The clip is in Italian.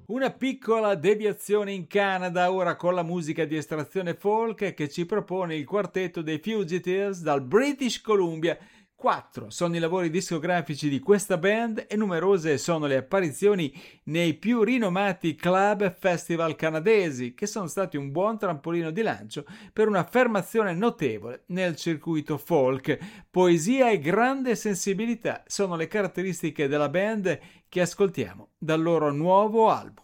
Una piccola deviazione in Canada ora con la musica di estrazione folk che ci propone il quartetto dei Fugitives dal British Columbia. 4 sono i lavori discografici di questa band e numerose sono le apparizioni nei più rinomati club e festival canadesi, che sono stati un buon trampolino di lancio per un'affermazione notevole nel circuito folk. Poesia e grande sensibilità sono le caratteristiche della band che ascoltiamo dal loro nuovo album.